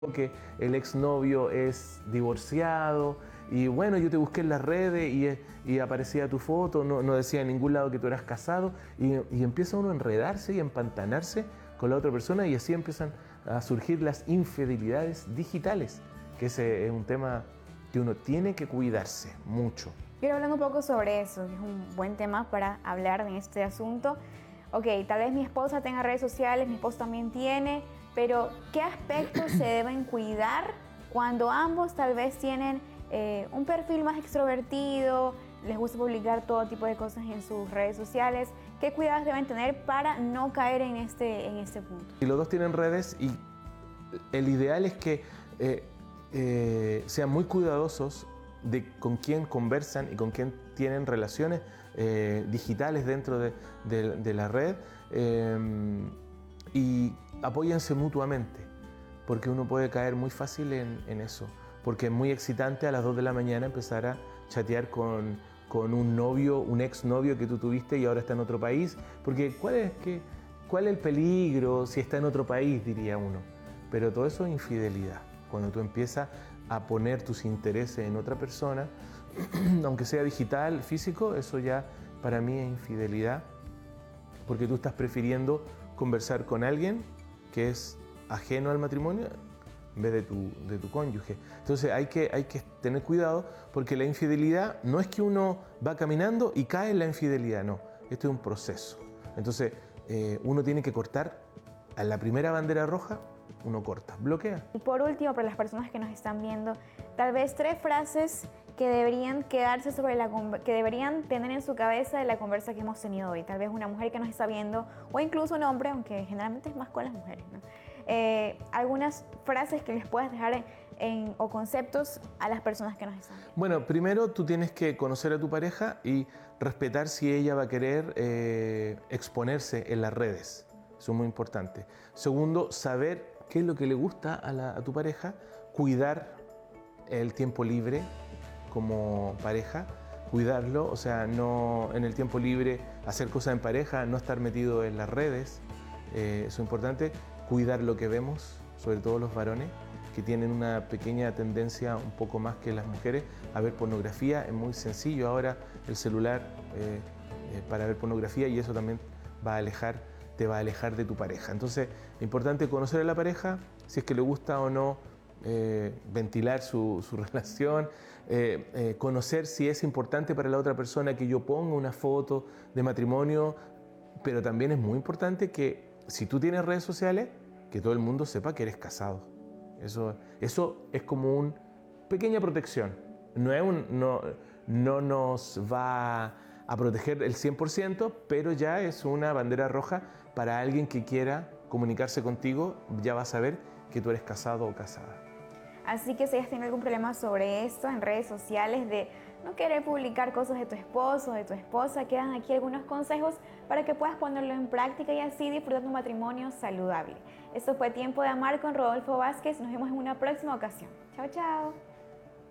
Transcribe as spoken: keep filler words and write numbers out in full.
que el exnovio es divorciado y bueno, yo te busqué en las redes y, y aparecía tu foto, no, no decía en ningún lado que tú eras casado y, y empieza uno a enredarse y a empantanarse con la otra persona y así empiezan a surgir las infidelidades digitales, que ese es un tema que uno tiene que cuidarse mucho. Quiero hablar un poco sobre eso, que es un buen tema para hablar en este asunto. Ok, tal vez mi esposa tenga redes sociales, mi esposo también tiene, pero ¿qué aspectos se deben cuidar cuando ambos tal vez tienen eh, un perfil más extrovertido, les gusta publicar todo tipo de cosas en sus redes sociales? ¿Qué cuidados deben tener para no caer en este, en este punto? Si los dos tienen redes, y el ideal es que eh, eh, sean muy cuidadosos de con quién conversan y con quién tienen relaciones eh, digitales dentro de, de, de la red eh, y apóyense mutuamente, porque uno puede caer muy fácil en, en eso, porque es muy excitante a las dos de la mañana empezar a chatear con, con un novio, un exnovio que tú tuviste y ahora está en otro país, porque ¿cuál es, qué, cuál es el peligro si está en otro país?, diría uno. Pero todo eso es infidelidad. Cuando tú empiezas a poner tus intereses en otra persona, aunque sea digital, físico, eso ya para mí es infidelidad, porque tú estás prefiriendo conversar con alguien que es ajeno al matrimonio en vez de tu, de tu cónyuge. Entonces hay que, hay que tener cuidado, porque la infidelidad no es que uno va caminando y cae en la infidelidad, no. Esto es un proceso. Entonces eh, uno tiene que cortar a la primera bandera roja. Uno corta, bloquea. Y por último, para las personas que nos están viendo, tal vez tres frases que deberían quedarse sobre la que deberían tener en su cabeza de la conversa que hemos tenido hoy. Tal vez una mujer que nos está viendo, o incluso un hombre, aunque generalmente es más con las mujeres, ¿no? Eh, algunas frases que les puedas dejar en, en, o conceptos a las personas que nos están viendo. Bueno, primero tú tienes que conocer a tu pareja y respetar si ella va a querer eh, exponerse en las redes. Eso es muy importante. Segundo, saber qué es lo que le gusta a, la, a tu pareja, cuidar el tiempo libre como pareja, cuidarlo, o sea, no en el tiempo libre hacer cosas en pareja, no estar metido en las redes, eh, eso es importante, cuidar lo que vemos, sobre todo los varones, que tienen una pequeña tendencia un poco más que las mujeres a ver pornografía. Es muy sencillo ahora el celular eh, eh, para ver pornografía, y eso también va a alejar te va a alejar de tu pareja. Entonces, es importante conocer a la pareja, si es que le gusta o no eh, ventilar su, su relación, eh, eh, conocer si es importante para la otra persona que yo ponga una foto de matrimonio, pero también es muy importante que si tú tienes redes sociales, que todo el mundo sepa que eres casado. Eso, eso es como una pequeña protección. No, es un, no, no nos va a proteger el cien por ciento, pero ya es una bandera roja para alguien que quiera comunicarse contigo, ya va a saber que tú eres casado o casada. Así que si has tenido algún problema sobre esto en redes sociales, de no querer publicar cosas de tu esposo o de tu esposa, quedan aquí algunos consejos para que puedas ponerlo en práctica y así disfrutar de un matrimonio saludable. Esto fue Tiempo de Amar con Rodolfo Vázquez. Nos vemos en una próxima ocasión. Chao, chao.